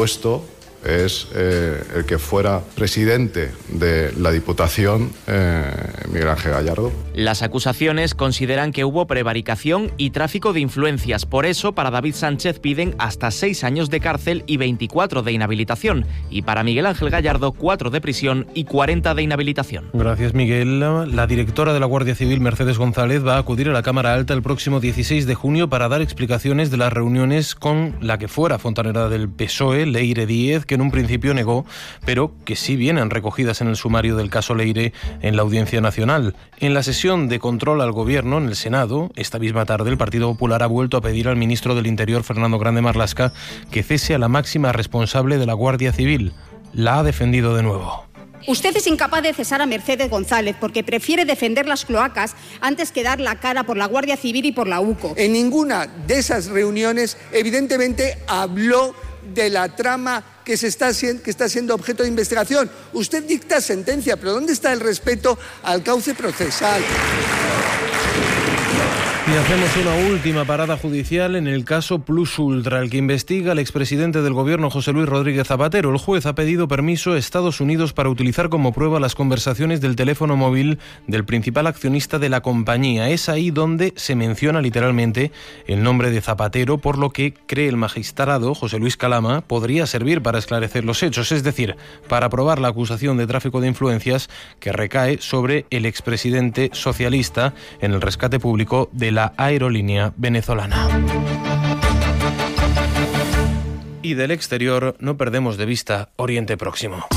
puesto es el que fuera presidente de la Diputación, Miguel Ángel Gallardo. Las acusaciones consideran que hubo prevaricación y tráfico de influencias. Por eso, para David Sánchez piden hasta 6 años de cárcel y 24 de inhabilitación. Y para Miguel Ángel Gallardo, 4 de prisión y 40 de inhabilitación. Gracias, Miguel. La directora de la Guardia Civil, Mercedes González, va a acudir a la Cámara Alta el próximo 16 de junio para dar explicaciones de las reuniones con la que fuera fontanera del PSOE, Leire Díez, que en un principio negó, pero que sí vienen recogidas en el sumario del caso Leire en la Audiencia Nacional. En la sesión de control al Gobierno en el Senado, esta misma tarde, el Partido Popular ha vuelto a pedir al ministro del Interior, Fernando Grande Marlaska, que cese a la máxima responsable de la Guardia Civil. La ha defendido de nuevo. Usted es incapaz de cesar a Mercedes González porque prefiere defender las cloacas antes que dar la cara por la Guardia Civil y por la UCO. En ninguna de esas reuniones, evidentemente, habló de la trama que está siendo objeto de investigación. Usted dicta sentencia, pero ¿dónde está el respeto al cauce procesal? Y hacemos una última parada judicial en el caso Plus Ultra, el que investiga al expresidente del Gobierno, José Luis Rodríguez Zapatero. El juez ha pedido permiso a Estados Unidos para utilizar como prueba las conversaciones del teléfono móvil del principal accionista de la compañía. Es ahí donde se menciona literalmente el nombre de Zapatero, por lo que cree el magistrado José Luis Calama podría servir para esclarecer los hechos, es decir, para probar la acusación de tráfico de influencias que recae sobre el expresidente socialista en el rescate público de la aerolínea venezolana. Y del exterior no perdemos de vista Oriente Próximo.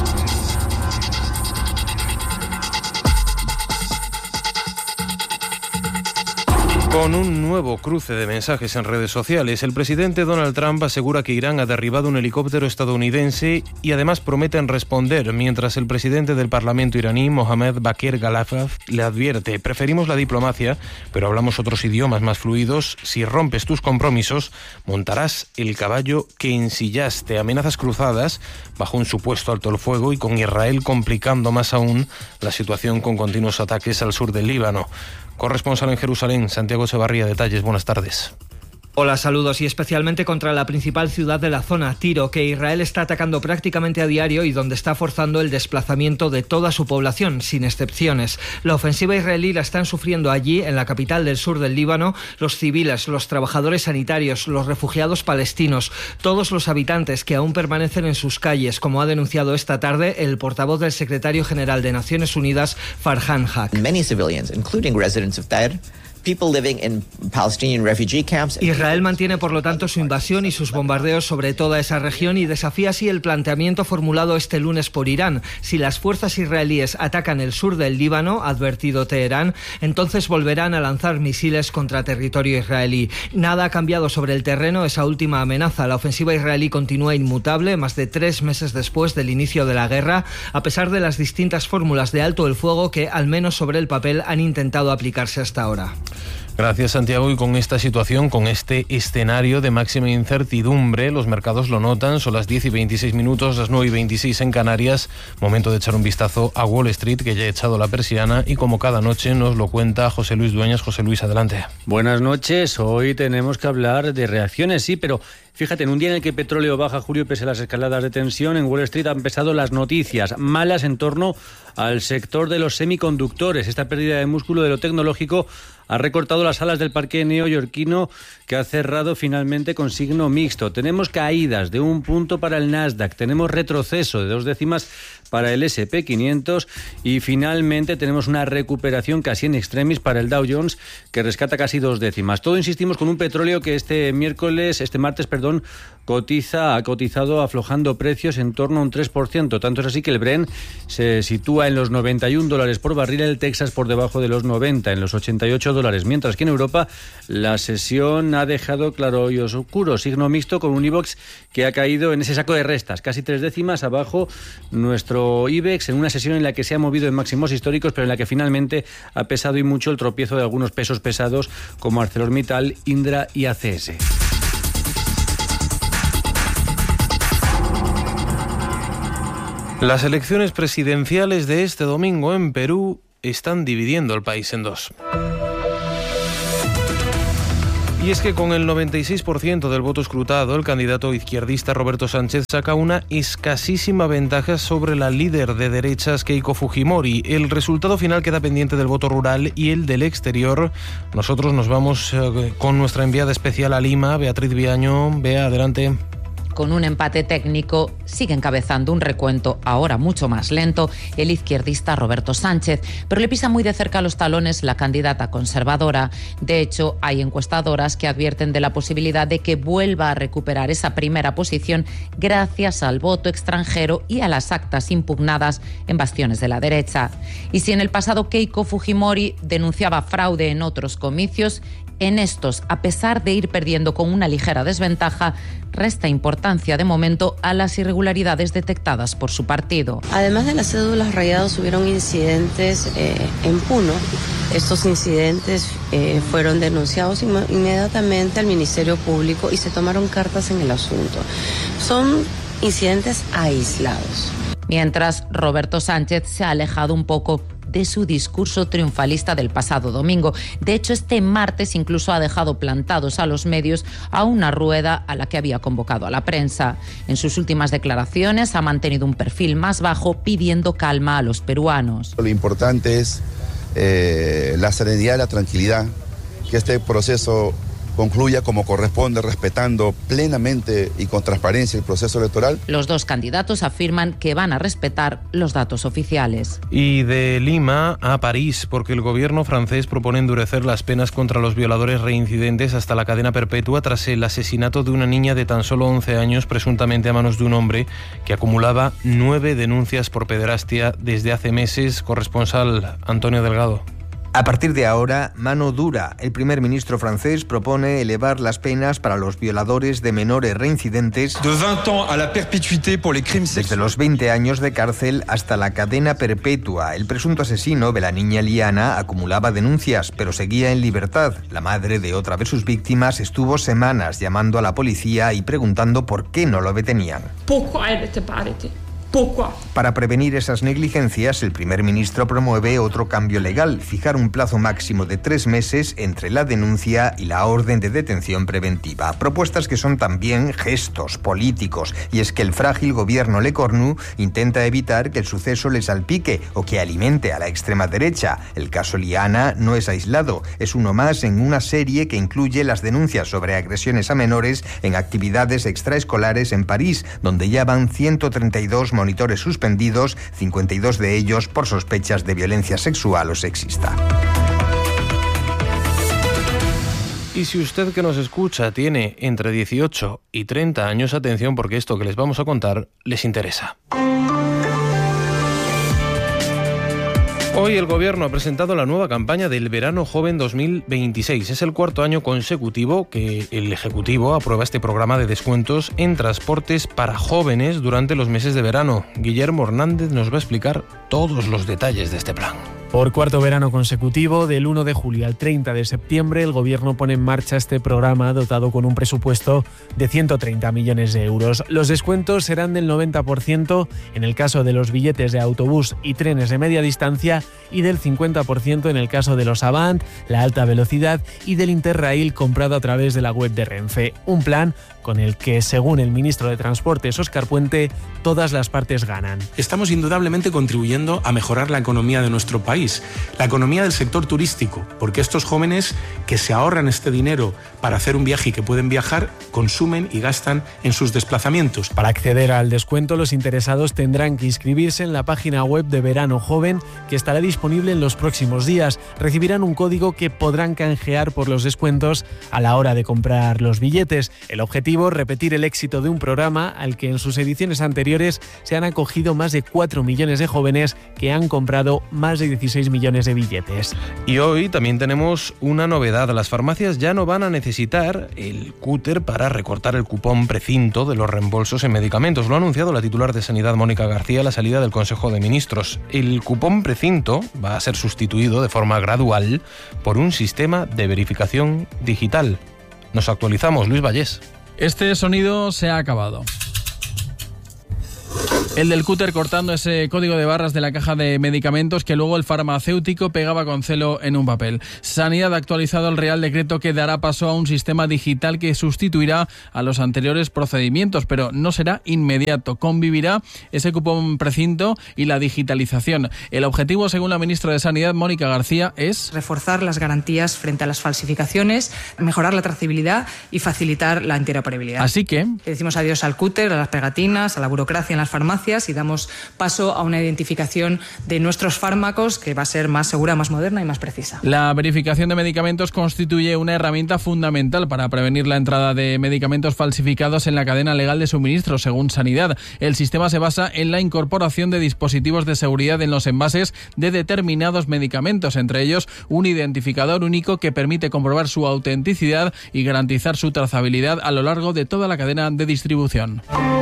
Con un nuevo cruce de mensajes en redes sociales, el presidente Donald Trump asegura que Irán ha derribado un helicóptero estadounidense y además prometen responder, mientras el presidente del Parlamento iraní, Mohammad Bakir Galafaf, le advierte: preferimos la diplomacia, pero hablamos otros idiomas más fluidos. Si rompes tus compromisos, montarás el caballo que ensillaste. Amenazas cruzadas bajo un supuesto alto el fuego y con Israel complicando más aún la situación con continuos ataques al sur del Líbano. Corresponsal en Jerusalén, Santiago Echevarría, detalles, buenas tardes. Hola, saludos. Y especialmente contra la principal ciudad de la zona, Tiro, que Israel está atacando prácticamente a diario y donde está forzando el desplazamiento de toda su población, sin excepciones. La ofensiva israelí la están sufriendo allí, en la capital del sur del Líbano, los civiles, los trabajadores sanitarios, los refugiados palestinos, todos los habitantes que aún permanecen en sus calles, como ha denunciado esta tarde el portavoz del secretario general de Naciones Unidas, Farhan Haq. Many civilians, including residents of Tyre, people living in Palestinian refugee camps. Israel mantiene, por lo tanto, su invasión y sus bombardeos sobre toda esa región y desafía así el planteamiento formulado este lunes por Irán. Si las fuerzas israelíes atacan el sur del Líbano, ha advertido Teherán, entonces volverán a lanzar misiles contra territorio israelí. Nada ha cambiado sobre el terreno esa última amenaza. La ofensiva israelí continúa inmutable más de 3 meses después del inicio de la guerra, a pesar de las distintas fórmulas de alto el fuego que, al menos sobre el papel, han intentado aplicarse hasta ahora. Gracias, Santiago. Y con esta situación, con este escenario de máxima incertidumbre, los mercados lo notan. Son las 10:26, las 9:26 en Canarias. Momento de echar un vistazo a Wall Street, que ya ha echado la persiana, y como cada noche nos lo cuenta José Luis Dueñas. José Luis, adelante. Buenas noches. Hoy tenemos que hablar de reacciones, sí, pero fíjate, en un día en el que el petróleo baja, Julio, pese a las escaladas de tensión, en Wall Street han pesado las noticias malas en torno al sector de los semiconductores. Esta pérdida de músculo de lo tecnológico ha recortado las alas del parque neoyorquino, que ha cerrado finalmente con signo mixto. Tenemos caídas de 1 punto para el Nasdaq, tenemos retroceso de 2 décimas para el S&P 500 y finalmente tenemos una recuperación casi en extremis para el Dow Jones, que rescata casi 2 décimas. Todo, insistimos, con un petróleo que este martes, ha cotizado aflojando precios en torno a un 3%. Tanto es así que el Brent se sitúa en los $91 por barril, el Texas por debajo de los 90, en los $88, mientras que en Europa la sesión ha dejado claro y oscuro, signo mixto, con un IBEX que ha caído en ese saco de restas, casi 3 décimas abajo nuestro IBEX, en una sesión en la que se ha movido en máximos históricos, pero en la que finalmente ha pesado y mucho el tropiezo de algunos pesos pesados como ArcelorMittal, Indra y ACS. Las elecciones presidenciales de este domingo en Perú están dividiendo el país en dos. Y es que con el 96% del voto escrutado, el candidato izquierdista Roberto Sánchez saca una escasísima ventaja sobre la líder de derechas Keiko Fujimori. El resultado final queda pendiente del voto rural y el del exterior. Nosotros nos vamos con nuestra enviada especial a Lima, Beatriz Viaño. Bea, adelante. Con un empate técnico, sigue encabezando un recuento ahora mucho más lento el izquierdista Roberto Sánchez, pero le pisa muy de cerca los talones la candidata conservadora. De hecho, hay encuestadoras que advierten de la posibilidad de que vuelva a recuperar esa primera posición gracias al voto extranjero y a las actas impugnadas en bastiones de la derecha. Y si en el pasado Keiko Fujimori denunciaba fraude en otros comicios, en estos, a pesar de ir perdiendo con una ligera desventaja, resta importancia de momento a las irregularidades detectadas por su partido. Además de las cédulas rayadas, hubieron incidentes en Puno. Estos incidentes fueron denunciados inmediatamente al Ministerio Público y se tomaron cartas en el asunto. Son incidentes aislados. Mientras, Roberto Sánchez se ha alejado un poco de su discurso triunfalista del pasado domingo. De hecho, este martes incluso ha dejado plantados a los medios a una rueda a la que había convocado a la prensa. En sus últimas declaraciones ha mantenido un perfil más bajo, pidiendo calma a los peruanos. Lo importante es la serenidad y la tranquilidad, que este proceso concluya como corresponde, respetando plenamente y con transparencia el proceso electoral. Los dos candidatos afirman que van a respetar los datos oficiales. Y de Lima a París, porque el gobierno francés propone endurecer las penas contra los violadores reincidentes hasta la cadena perpetua tras el asesinato de una niña de tan solo 11 años, presuntamente a manos de un hombre que acumulaba 9 denuncias por pederastia desde hace meses. Corresponsal Antonio Delgado. A partir de ahora, mano dura. El primer ministro francés propone elevar las penas para los violadores de menores reincidentes desde los 20 años de cárcel hasta la cadena perpetua. El presunto asesino de la niña Liana acumulaba denuncias, pero seguía en libertad. La madre de otra de sus víctimas estuvo semanas llamando a la policía y preguntando por qué no lo detenían. Para prevenir esas negligencias, el primer ministro promueve otro cambio legal, fijar un plazo máximo de 3 meses entre la denuncia y la orden de detención preventiva. Propuestas que son también gestos políticos, y es que el frágil gobierno Le Cornu intenta evitar que el suceso le salpique o que alimente a la extrema derecha. El caso Liana no es aislado, es uno más en una serie que incluye las denuncias sobre agresiones a menores en actividades extraescolares en París, donde ya van 132 monitores suspendidos, 52 de ellos por sospechas de violencia sexual o sexista. Y si usted que nos escucha tiene entre 18 y 30 años, atención, porque esto que les vamos a contar les interesa. Hoy el Gobierno ha presentado la nueva campaña del Verano Joven 2026. Es el 4º año consecutivo que el Ejecutivo aprueba este programa de descuentos en transportes para jóvenes durante los meses de verano. Guillermo Hernández nos va a explicar todos los detalles de este plan. Por 4º verano consecutivo, del 1 de julio al 30 de septiembre, el Gobierno pone en marcha este programa dotado con un presupuesto de 130 millones de euros. Los descuentos serán del 90% en el caso de los billetes de autobús y trenes de media distancia y del 50% en el caso de los Avant, la alta velocidad y del Interrail comprado a través de la web de Renfe. Un plan con el que, según el ministro de Transportes, Óscar Puente, todas las partes ganan. Estamos indudablemente contribuyendo a mejorar la economía de nuestro país, la economía del sector turístico, porque estos jóvenes que se ahorran este dinero para hacer un viaje y que pueden viajar, consumen y gastan en sus desplazamientos. Para acceder al descuento, los interesados tendrán que inscribirse en la página web de Verano Joven, que estará disponible en los próximos días. Recibirán un código que podrán canjear por los descuentos a la hora de comprar los billetes. El objetivo, repetir el éxito de un programa al que en sus ediciones anteriores se han acogido más de 4 millones de jóvenes que han comprado más de 16 millones de billetes. Y hoy también tenemos una novedad. Las farmacias ya no van a necesitar el cúter para recortar el cupón precinto de los reembolsos en medicamentos. Lo ha anunciado la titular de Sanidad, Mónica García, a la salida del Consejo de Ministros. El cupón precinto va a ser sustituido de forma gradual por un sistema de verificación digital. Nos actualizamos, Luis Vallés. Este sonido se ha acabado. El del cúter cortando ese código de barras de la caja de medicamentos que luego el farmacéutico pegaba con celo en un papel. Sanidad ha actualizado el Real Decreto que dará paso a un sistema digital que sustituirá a los anteriores procedimientos, pero no será inmediato. Convivirá ese cupón precinto y la digitalización. El objetivo, según la ministra de Sanidad, Mónica García, es reforzar las garantías frente a las falsificaciones, mejorar la trazabilidad y facilitar la interoperabilidad. Así que decimos adiós al cúter, a las pegatinas, a la burocracia en las farmacias y damos paso a una identificación de nuestros fármacos que va a ser más segura, más moderna y más precisa. La verificación de medicamentos constituye una herramienta fundamental para prevenir la entrada de medicamentos falsificados en la cadena legal de suministro, según Sanidad. El sistema se basa en la incorporación de dispositivos de seguridad en los envases de determinados medicamentos, entre ellos un identificador único que permite comprobar su autenticidad y garantizar su trazabilidad a lo largo de toda la cadena de distribución.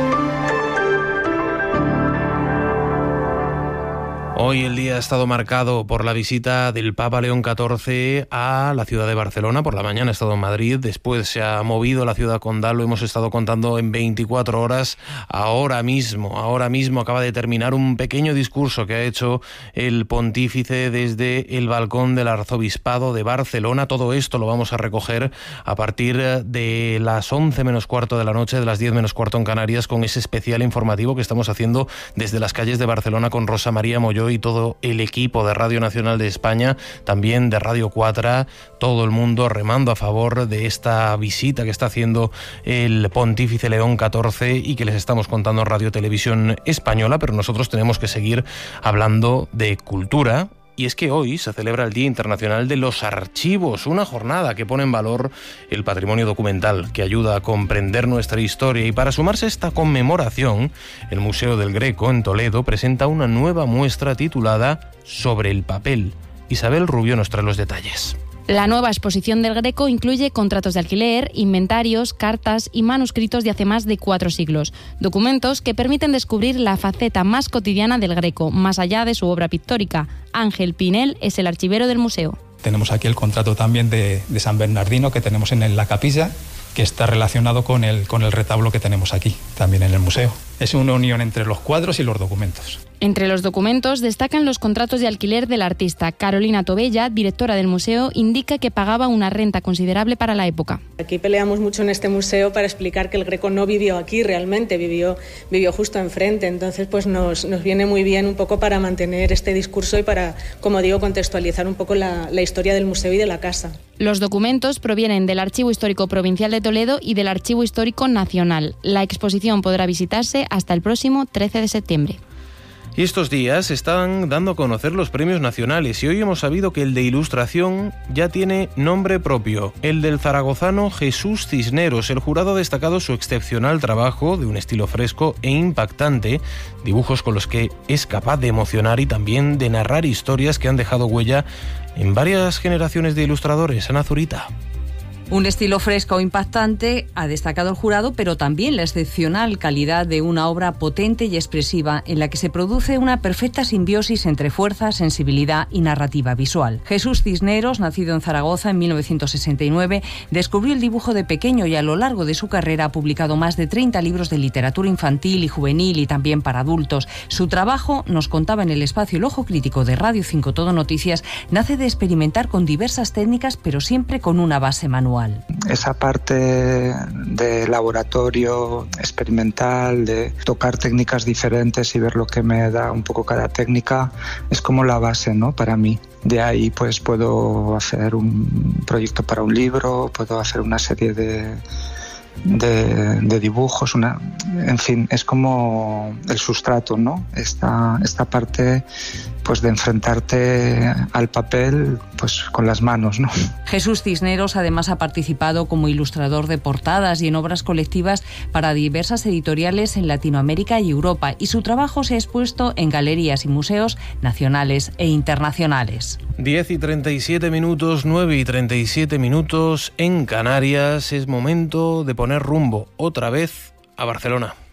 Hoy el día ha estado marcado por la visita del Papa León XIV a la ciudad de Barcelona. Por la mañana ha estado en Madrid, después se ha movido a la ciudad condal, lo hemos estado contando en 24 horas. Ahora mismo acaba de terminar un pequeño discurso que ha hecho el pontífice desde el balcón del Arzobispado de Barcelona. Todo esto lo vamos a recoger a partir de las 11 menos cuarto de la noche, de las 10 menos cuarto en Canarias, con ese especial informativo que estamos haciendo desde las calles de Barcelona con Rosa María Molló y todo el equipo de Radio Nacional de España, también de Radio 4, todo el mundo remando a favor de esta visita que está haciendo el pontífice León XIV y que les estamos contando en Radio Televisión Española, pero nosotros tenemos que seguir hablando de cultura. Y es que hoy se celebra el Día Internacional de los Archivos, una jornada que pone en valor el patrimonio documental, que ayuda a comprender nuestra historia. Y para sumarse a esta conmemoración, el Museo del Greco en Toledo presenta una nueva muestra titulada Sobre el papel. Isabel Rubio nos trae los detalles. La nueva exposición del Greco incluye contratos de alquiler, inventarios, cartas y manuscritos de hace más de 4 siglos. Documentos que permiten descubrir la faceta más cotidiana del Greco, más allá de su obra pictórica. Ángel Pinel es el archivero del museo. Tenemos aquí el contrato también de San Bernardino que tenemos en la capilla, que está relacionado con el retablo que tenemos aquí, también en el museo. Es una unión entre los cuadros y los documentos. Entre los documentos destacan los contratos de alquiler del artista. Carolina Tobella, directora del museo, indica que pagaba una renta considerable para la época. Aquí peleamos mucho en este museo para explicar que el Greco no vivió aquí realmente, vivió justo enfrente. Entonces pues nos viene muy bien un poco para mantener este discurso y para, como digo, contextualizar un poco la historia del museo y de la casa. Los documentos provienen del Archivo Histórico Provincial de Toledo y del Archivo Histórico Nacional. La exposición podrá visitarse hasta el próximo 13 de septiembre. Y estos días están dando a conocer los premios nacionales y hoy hemos sabido que el de ilustración ya tiene nombre propio, el del zaragozano Jesús Cisneros. El jurado ha destacado su excepcional trabajo de un estilo fresco e impactante, dibujos con los que es capaz de emocionar y también de narrar historias que han dejado huella en varias generaciones de ilustradores. Ana Zurita. Un estilo fresco o impactante ha destacado el jurado, pero también la excepcional calidad de una obra potente y expresiva en la que se produce una perfecta simbiosis entre fuerza, sensibilidad y narrativa visual. Jesús Cisneros, nacido en Zaragoza en 1969, descubrió el dibujo de pequeño y a lo largo de su carrera ha publicado más de 30 libros de literatura infantil y juvenil y también para adultos. Su trabajo, nos contaba en el espacio El Ojo Crítico de Radio 5 Todo Noticias, nace de experimentar con diversas técnicas, pero siempre con una base manual. Esa parte de laboratorio experimental, de tocar técnicas diferentes y ver lo que me da un poco cada técnica, es como la base, ¿no?, para mí. De ahí pues puedo hacer un proyecto para un libro, puedo hacer una serie de dibujos, en fin, es como el sustrato, ¿no? Esta parte pues de enfrentarte al papel pues con las manos, ¿no? Jesús Cisneros además ha participado como ilustrador de portadas y en obras colectivas para diversas editoriales en Latinoamérica y Europa, y su trabajo se ha expuesto en galerías y museos nacionales e internacionales. 10:37 minutos, 9:37 en Canarias. Es momento de poner rumbo otra vez a Barcelona.